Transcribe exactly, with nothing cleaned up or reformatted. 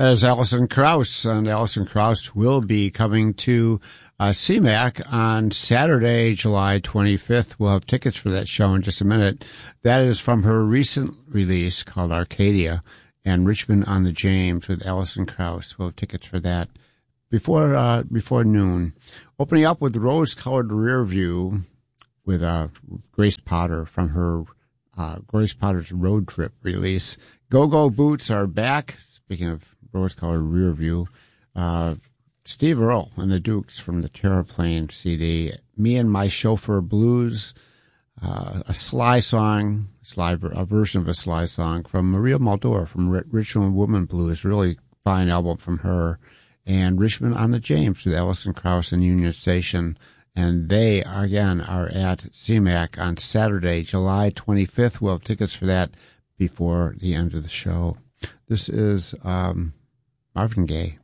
That is Alison Krauss, and Alison Krauss will be coming to uh, C MAC on Saturday, July twenty-fifth. We'll have tickets for that show in just a minute. That is from her recent release called Arcadia and Richmond on the James with Alison Krauss. We'll have tickets for that before uh, before noon. Opening up with Rose-Colored Rear View with uh, Grace Potter from her uh, Grace Potter's Road Trip release. Go-Go Boots are back. Speaking of Rose-Colored Rear View, uh, Steve Earle and the Dukes from the Terraplane C D. Me and My Chauffeur Blues, uh, a Sly song, Sly, a version of a Sly song from Maria Muldaur from Richmond Woman Blues. Really fine album from her. And Richmond on the James with Alison Krauss and Union Station. And they, again, are at C MAC on Saturday, July twenty-fifth. We'll have tickets for that before the end of the show. This is um, Marvin Gaye.